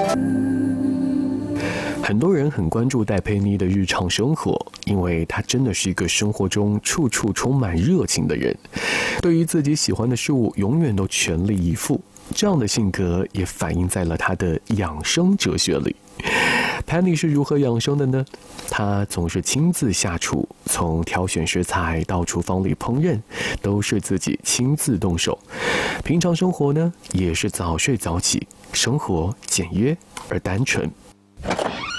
很多人很关注戴佩妮的日常生活，因为她真的是一个生活中处处充满热情的人，对于自己喜欢的事物永远都全力以赴。这样的性格也反映在了她的养生哲学里。Penny 是如何养生的呢？她总是亲自下厨，从挑选食材到厨房里烹饪，都是自己亲自动手。平常生活呢，也是早睡早起，生活简约而单纯。